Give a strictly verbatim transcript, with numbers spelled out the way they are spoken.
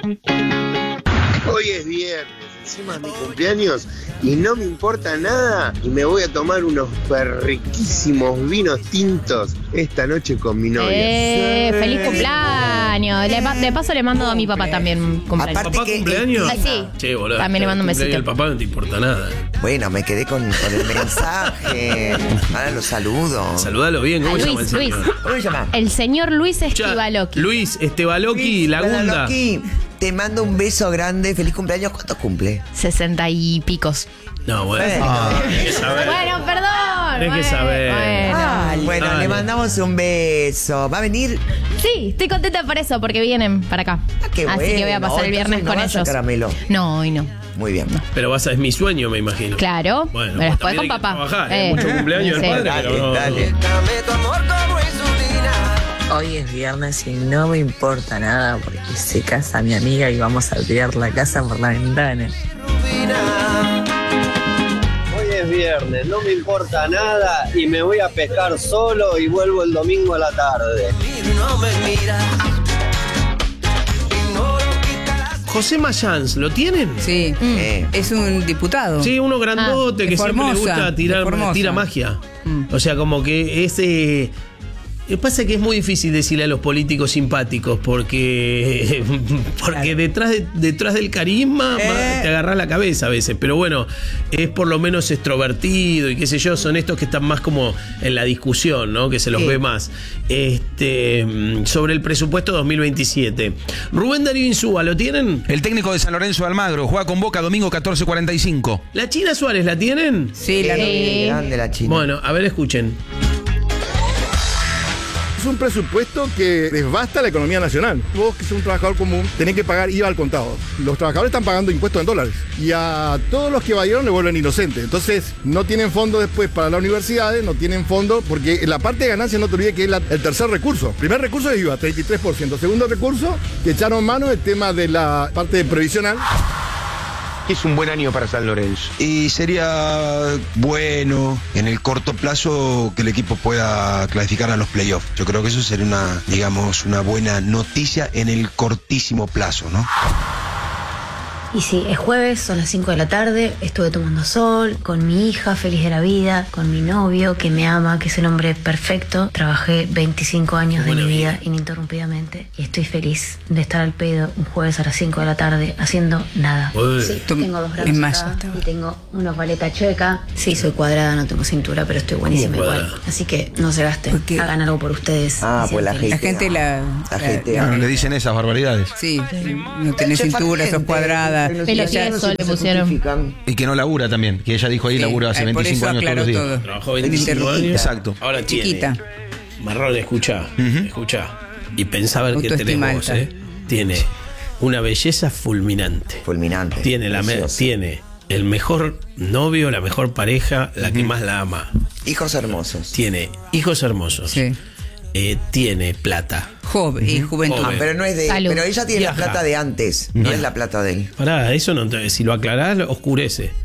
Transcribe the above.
Hoy es viernes, encima es mi cumpleaños y no me importa nada y me voy a tomar unos riquísimos vinos tintos esta noche con mi novia. Eh, ¡Feliz cumpleaños! Le, de paso le mando a mi papá también cumpleaños. Aparte ¿Papá que, cumpleaños? Sí. Che, boludo. También le mando un besito. El papá no te importa nada. Bueno, me quedé con, con el mensaje. Ahora lo saludo. Saludalo bien, ¿cómo A se llama el Luis, señor? Luis. ¿Cómo se llama? El señor Luis Ya, Estivaloqui. Luis Estevaloqui, Lagunda. Estivaloqui, te mando un beso grande. Feliz cumpleaños. ¿Cuántos cumple? Sesenta y picos. No, bueno. Ah. Tenés que saber. Bueno, perdón. Tenés que bueno, saber. Bueno. Ay, bueno, Dale. le mandamos un beso. ¿Va a venir? Sí, estoy contenta por eso, porque vienen para acá. Ah, qué Así que voy a bueno. pasar el viernes Entonces no con vas a ellos. Caramelo. No, hoy no. Muy bien. Pero vas a, es mi sueño, me imagino. Claro. Bueno, pero después también con hay que papá. trabajar, ¿eh? Mucho cumpleaños Sí. del padre, Dale, pero no. dale. Hoy es viernes y no me importa nada porque se casa mi amiga y vamos a tirar la casa por la ventana. Hoy es viernes, no me importa nada y me voy a pescar solo y vuelvo el domingo a la tarde. José Mayans, ¿lo tienen? Sí, Eh, es un diputado. Sí, uno grandote Ah, que de siempre le Formosa, gusta de tirar Formosa. tira magia. Mm. O sea, como que ese. Lo que pasa es que es muy difícil decirle a los políticos simpáticos porque porque detrás de, detrás del carisma Eh. ma- te agarrás la cabeza a veces, pero bueno, es por lo menos extrovertido y qué sé yo, son estos que están más como en la discusión, ¿no? Que se los Sí. ve más. Este, sobre el presupuesto dos mil veintisiete. Rubén Darío Insúa, ¿lo tienen? El técnico de San Lorenzo de Almagro juega con Boca domingo catorce cuarenta y cinco. ¿La China Suárez la tienen? Sí, la qué Sí. grande la China. Bueno, a ver, escuchen. Es un presupuesto que desbasta la economía nacional. Vos, que sos un trabajador común, tenés que pagar I V A al contado. Los trabajadores están pagando impuestos en dólares. Y a todos los que evadieron le vuelven inocentes. Entonces, no tienen fondo después para las universidades, no tienen fondo, porque la parte de ganancia no te olvides que es la- el tercer recurso. Primer recurso es I V A, treinta y tres por ciento. Segundo recurso, que echaron mano el tema de la parte previsional. Es un buen año para San Lorenzo. Y sería bueno en el corto plazo que el equipo pueda clasificar a los playoffs. Yo creo que eso sería una, digamos, una buena noticia en el cortísimo plazo, ¿no? Y sí, es jueves, son las cinco de la tarde, estuve tomando sol, con mi hija, feliz de la vida, con mi novio, que me ama, que es el hombre perfecto. Trabajé veinticinco años de Buena mi vida vida. ininterrumpidamente y estoy feliz de estar al pedo un jueves a las cinco de la tarde haciendo nada. Uy. Sí, Tom- tengo dos brazos en malla acá estaba. y tengo una paleta chueca. Sí, soy cuadrada, no tengo cintura, pero estoy buenísima ¿Cómo igual. cuadrada? Así que no se gasten, ¿Por qué? hagan algo por ustedes. Ah, y pues sean la felices. La gente la. La la- gente- Claro, le dicen esas barbaridades. Sí, no tenés cintura, sos cuadrada. Pelo tieso le pusieron. Y que no labura también, que ella dijo ahí Sí, labura hace eh, por veinticinco eso años todos aclaró los días. todo. Trabajó veinticinco años. Exacto. Ahora tiene. Chiquita. Marrón, escucha, escucha. Y pensaba que tenés Autoestima vos, alta. ¿eh? Tiene una belleza fulminante. Fulminante. Tiene, la me- Precioso. tiene el mejor novio, la mejor pareja, la que más la ama. Hijos hermosos. Tiene hijos hermosos. Sí. Eh, tiene plata. Joven y juventud. Joven. Ah, pero no es de Salud. Pero ella tiene Viaja. la plata de antes, no Viaja. es la plata de él. Pará, eso no te- si lo aclarás, oscurece.